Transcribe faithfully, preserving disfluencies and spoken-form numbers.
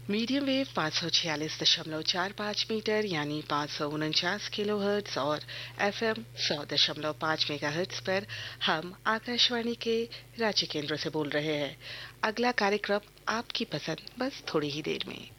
Medium wave पाँच सौ छियालीस दशमलव चार पाँच मीटर यानी पाँच सौ उनचास किलो हर्ट्ज और एफएम सौ दशमलव पाँच मेगा हर्ट्ज पर हम आकाशवाणी के रांची केंद्र से बोल रहे हैं। अगला कार्यक्रम आपकी पसंद बस थोड़ी ही देर में।